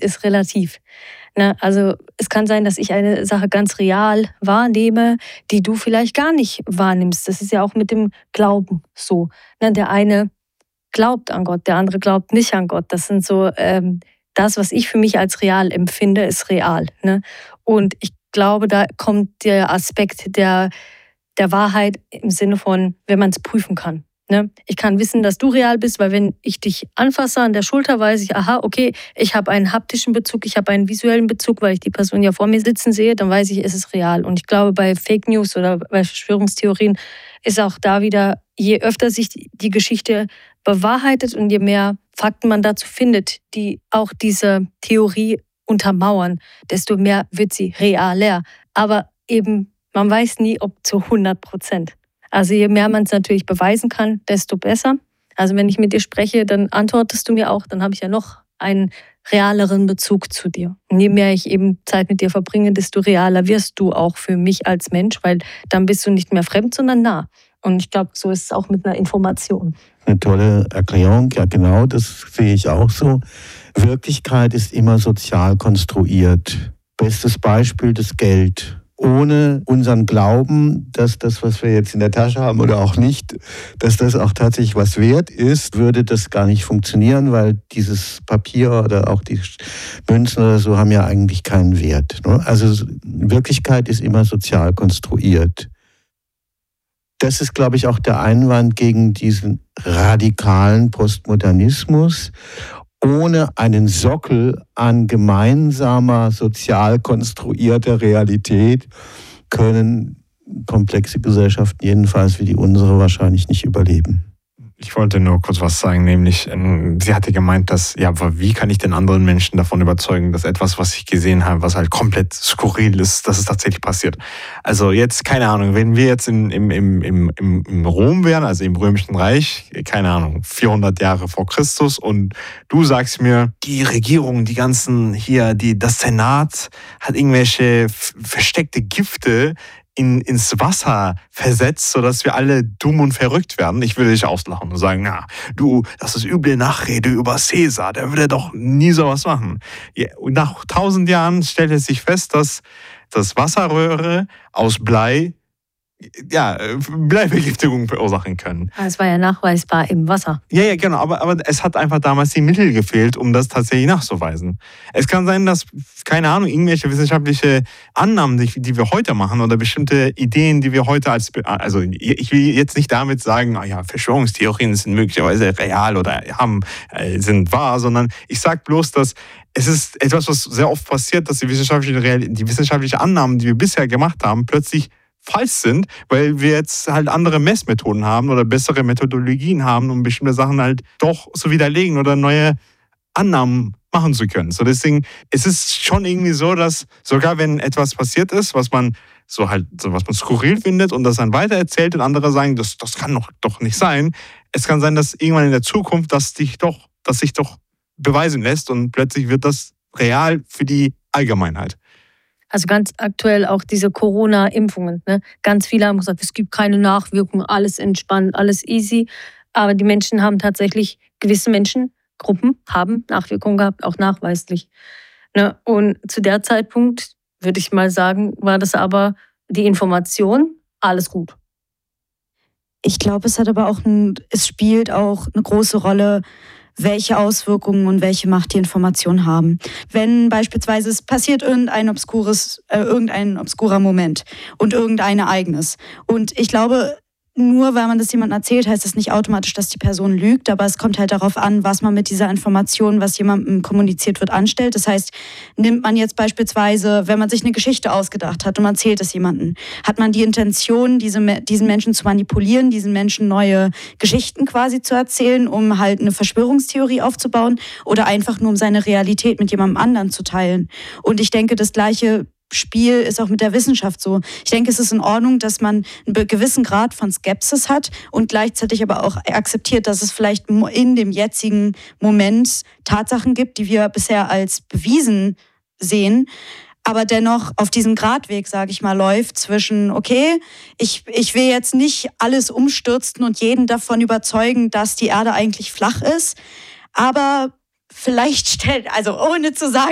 ist relativ. Ne? Also es kann sein, dass ich eine Sache ganz real wahrnehme, die du vielleicht gar nicht wahrnimmst. Das ist ja auch mit dem Glauben so. Ne? Der eine glaubt an Gott, der andere glaubt nicht an Gott. Das sind so, das, was ich für mich als real empfinde, ist real. Ne? Und ich glaube, da kommt der Aspekt der Wahrheit im Sinne von, wenn man es prüfen kann. Ne? Ich kann wissen, dass du real bist, weil wenn ich dich anfasse an der Schulter, weiß ich, aha, okay, ich habe einen haptischen Bezug, ich habe einen visuellen Bezug, weil ich die Person ja vor mir sitzen sehe, dann weiß ich, es ist real. Und ich glaube, bei Fake News oder bei Verschwörungstheorien ist auch da wieder, je öfter sich die Geschichte bewahrheitet und je mehr Fakten man dazu findet, die auch diese Theorie untermauern, desto mehr wird sie realer. Aber eben, man weiß nie, ob zu 100%. Also je mehr man es natürlich beweisen kann, desto besser. Also wenn ich mit dir spreche, dann antwortest du mir auch, dann habe ich ja noch einen realeren Bezug zu dir. Und je mehr ich eben Zeit mit dir verbringe, desto realer wirst du auch für mich als Mensch, weil dann bist du nicht mehr fremd, sondern nah. Und ich glaube, so ist es auch mit einer Information. Eine tolle Erklärung, ja genau, das sehe ich auch so. Wirklichkeit ist immer sozial konstruiert. Bestes Beispiel, das Geld. Ohne unseren Glauben, dass das, was wir jetzt in der Tasche haben oder auch nicht, dass das auch tatsächlich was wert ist, würde das gar nicht funktionieren, weil dieses Papier oder auch die Münzen oder so haben ja eigentlich keinen Wert. Also Wirklichkeit ist immer sozial konstruiert. Das ist, glaube ich, auch der Einwand gegen diesen radikalen Postmodernismus. Ohne einen Sockel an gemeinsamer, sozial konstruierter Realität können komplexe Gesellschaften, jedenfalls wie die unsere, wahrscheinlich nicht überleben. Ich wollte nur kurz was sagen, nämlich, sie hatte gemeint, dass, ja, aber wie kann ich den anderen Menschen davon überzeugen, dass etwas, was ich gesehen habe, was halt komplett skurril ist, dass es tatsächlich passiert. Also jetzt, keine Ahnung, wenn wir jetzt im Rom wären, also im Römischen Reich, keine Ahnung, 400 Jahre vor Christus und du sagst mir, die Regierung, die ganzen hier, das Senat hat irgendwelche versteckte Gifte ins Wasser versetzt, sodass wir alle dumm und verrückt werden. Ich würde dich auslachen und sagen, na, du, das ist üble Nachrede über Caesar, der würde doch nie sowas machen. Ja, und nach 1000 Jahren stellt es sich fest, dass Wasserröhre aus Blei Bleivergiftung verursachen können. Es war ja nachweisbar im Wasser. Ja, genau, aber es hat einfach damals die Mittel gefehlt, um das tatsächlich nachzuweisen. Es kann sein, dass, keine Ahnung, irgendwelche wissenschaftliche Annahmen, die wir heute machen oder bestimmte Ideen, die wir heute also ich will jetzt nicht damit sagen, Verschwörungstheorien sind möglicherweise real oder sind wahr, sondern ich sage bloß, dass es ist etwas, was sehr oft passiert, dass die wissenschaftlichen Annahmen, die wir bisher gemacht haben, plötzlich falsch sind, weil wir jetzt halt andere Messmethoden haben oder bessere Methodologien haben, um bestimmte Sachen halt doch zu widerlegen oder neue Annahmen machen zu können. So deswegen, es ist schon irgendwie so, dass sogar wenn etwas passiert ist, was man skurril findet und das dann weitererzählt und andere sagen, das kann doch nicht sein. Es kann sein, dass irgendwann in der Zukunft das sich doch beweisen lässt und plötzlich wird das real für die Allgemeinheit. Also ganz aktuell auch diese Corona-Impfungen. Ne? Ganz viele haben gesagt, es gibt keine Nachwirkungen, alles entspannt, alles easy. Aber die Menschen haben tatsächlich, gewisse Menschengruppen haben Nachwirkungen gehabt, auch nachweislich. Ne? Und zu der Zeitpunkt, würde ich mal sagen, war das aber die Information, alles gut. Ich glaube, es spielt auch eine große Rolle, welche Auswirkungen und welche Macht die Informationen haben. Wenn beispielsweise es passiert irgendein obskurer Moment und irgendein Ereignis. Und ich glaube, nur weil man das jemandem erzählt, heißt das nicht automatisch, dass die Person lügt, aber es kommt halt darauf an, was man mit dieser Information, was jemandem kommuniziert wird, anstellt. Das heißt, nimmt man jetzt beispielsweise, wenn man sich eine Geschichte ausgedacht hat und man erzählt es jemandem, hat man die Intention, diesen Menschen zu manipulieren, diesen Menschen neue Geschichten quasi zu erzählen, um halt eine Verschwörungstheorie aufzubauen oder einfach nur um seine Realität mit jemandem anderen zu teilen. Und ich denke, das Gleiche Spiel ist auch mit der Wissenschaft so. Ich denke, es ist in Ordnung, dass man einen gewissen Grad von Skepsis hat und gleichzeitig aber auch akzeptiert, dass es vielleicht in dem jetzigen Moment Tatsachen gibt, die wir bisher als bewiesen sehen, aber dennoch auf diesem Gradweg, sage ich mal, läuft zwischen, okay, ich will jetzt nicht alles umstürzen und jeden davon überzeugen, dass die Erde eigentlich flach ist, aber vielleicht ohne zu sagen,